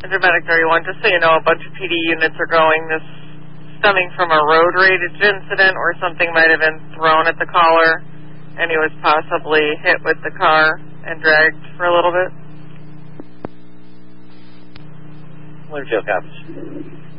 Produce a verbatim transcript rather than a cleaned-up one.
Intermedic thirty-one, just so you know, a bunch of P D units are going. This stemming from a road rage incident where something might have been thrown at the caller, and he was possibly hit with the car and dragged for a little bit. Winfield copies.